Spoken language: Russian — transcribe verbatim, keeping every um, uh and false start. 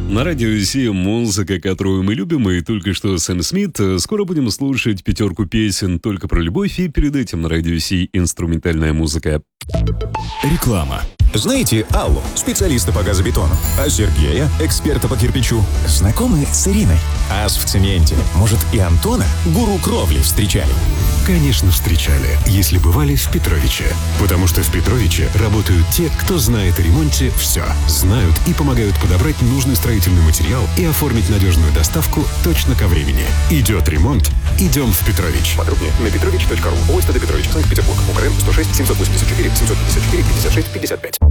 На радио Си музыка, которую мы любим, и только что Сэм Смит. Скоро будем слушать пятерку песен только про любовь, и перед этим на радио Си инструментальная музыка. Реклама. Знаете Аллу, специалиста по газобетону? А Сергея, эксперта по кирпичу? Знакомы с Ириной? Ас в цементе. Может, и Антона, гуру кровли, встречали? Конечно, встречали, если бывали в Петровиче. Потому что в Петровиче работают те, кто знает о ремонте все. Знают и помогают подобрать нужный строительный материал и оформить надежную доставку точно ко времени. Идет ремонт, идем в Петрович. Подробнее на петрович точка ру. ОСТД Петрович, Санкт-Петербург. УКРН сто шесть семьсот восемьдесят четыре семьсот пятьдесят четыре пятьдесят шесть пятьдесят пять.